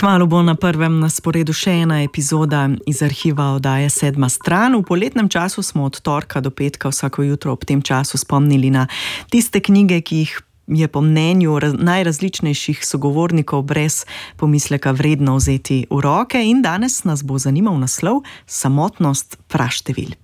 Kmalu bo na prvem na sporedu še ena epizoda iz arhiva oddaje Sedma stran. V poletnem času smo od torka do petka vsako jutro ob tem času spomnili na tiste knjige, ki jih je po mnenju najrazličnejših sogovornikov brez pomisleka vredno vzeti v roke, in danes nas bo zanimal naslov Samotnost praštevil.